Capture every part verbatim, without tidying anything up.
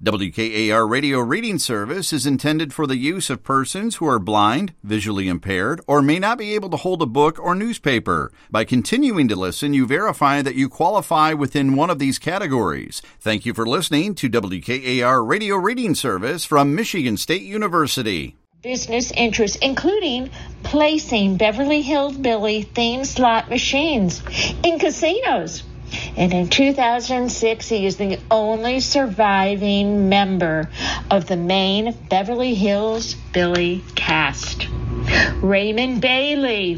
W K A R Radio Reading Service is intended for the use of persons who are blind, visually impaired, or may not be able to hold a book or newspaper. By continuing to listen, you verify that you qualify within one of these categories. Thank you for listening to W K A R Radio Reading Service from Michigan State University. Business interests, including placing Beverly Hills Billy themed slot machines in casinos. And in two thousand six, he is the only surviving member of the main Beverly Hills Billy cast. Raymond Bailey,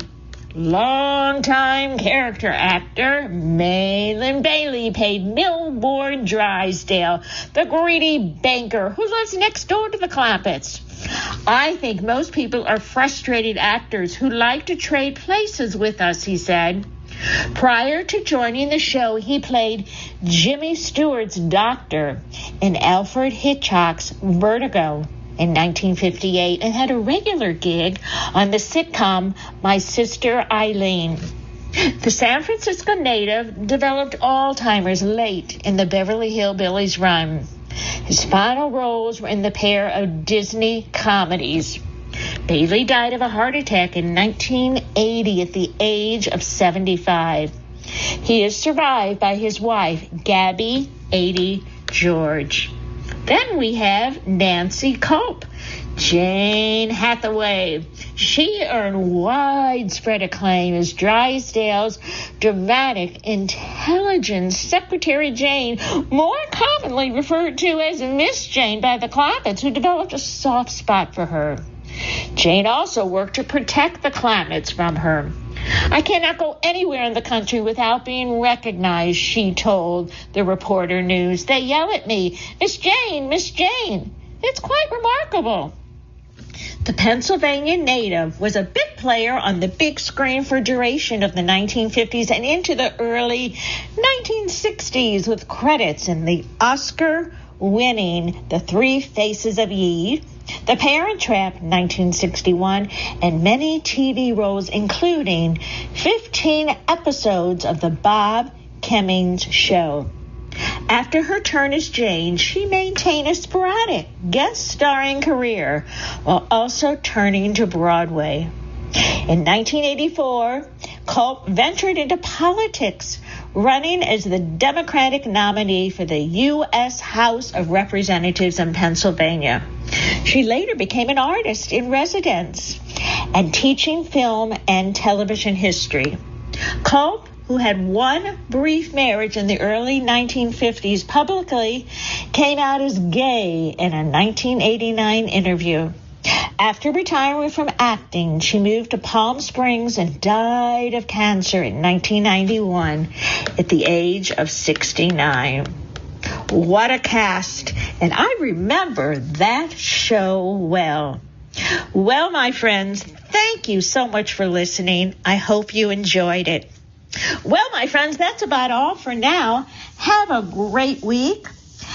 longtime character actor Mahlon Bailey, played Milbourne Drysdale, the greedy banker who lives next door to the Clampetts. I think most people are frustrated actors who like to trade places with us, he said. Prior to joining the show, he played Jimmy Stewart's doctor in Alfred Hitchcock's Vertigo in nineteen fifty-eight and had a regular gig on the sitcom My Sister Eileen. The San Francisco native developed Alzheimer's late in the Beverly Hillbillies run. His final roles were in the pair of Disney comedies. Bailey died of a heart attack in nineteen eighty at the age of seventy-five. He is survived by his wife, Gabby eighty George. Then we have Nancy Culp, Jane Hathaway. She earned widespread acclaim as Drysdale's dramatic intelligence Secretary Jane, more commonly referred to as Miss Jane by the Clampetts, who developed a soft spot for her. Jane also worked to protect the Clampetts from her. I cannot go anywhere in the country without being recognized, she told the Reporter News. They yell at me, Miss Jane, Miss Jane. It's quite remarkable. The Pennsylvania native was a big player on the big screen for duration of the nineteen fifties and into the early nineteen sixties with credits in the Oscar-winning The Three Faces of Eve, The Parent Trap, nineteen sixty-one, and many T V roles, including fifteen episodes of The Bob Cummings Show. After her turn as Jane, she maintained a sporadic guest-starring career while also turning to Broadway. In nineteen eighty-four, Culp ventured into politics, running as the Democratic nominee for the U S House of Representatives in Pennsylvania. She later became an artist in residence and teaching film and television history. Culp, who had one brief marriage in the early nineteen fifties, publicly came out as gay in a nineteen eighty-nine interview. After retiring from acting, she moved to Palm Springs and died of cancer in nineteen ninety-one at the age of sixty-nine. What a cast, and I remember that show well. Well, my friends, thank you so much for listening. I hope you enjoyed it. Well, my friends, that's about all for now. Have a great week.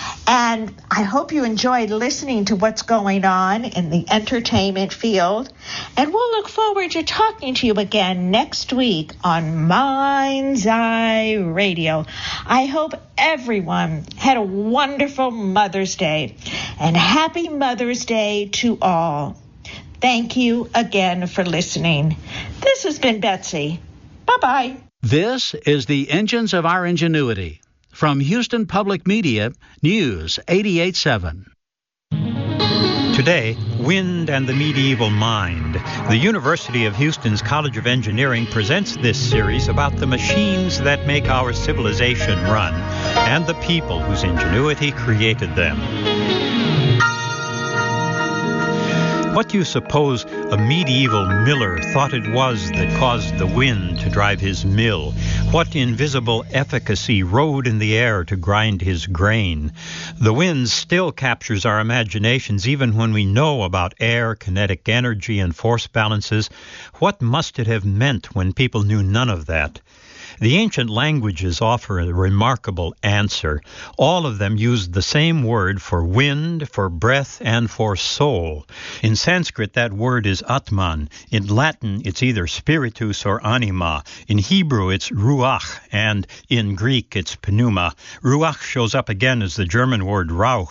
And I hope you enjoyed listening to what's going on in the entertainment field. And we'll look forward to talking to you again next week on Mind's Eye Radio. I hope everyone had a wonderful Mother's Day. And happy Mother's Day to all. Thank you again for listening. This has been Betsy. Bye-bye. This is the Engines of Our Ingenuity. From Houston Public Media, News eighty-eight seven. Today, Wind and the Medieval Mind. The University of Houston's College of Engineering presents this series about the machines that make our civilization run and the people whose ingenuity created them. What do you suppose a medieval miller thought it was that caused the wind to drive his mill? What invisible efficacy rode in the air to grind his grain? The wind still captures our imaginations even when we know about air, kinetic energy, and force balances. What must it have meant when people knew none of that? The ancient languages offer a remarkable answer. All of them used the same word for wind, for breath, and for soul. In Sanskrit, that word is Atman. In Latin, it's either spiritus or anima. In Hebrew, it's ruach, and in Greek, it's pneuma. Ruach shows up again as the German word Rauch.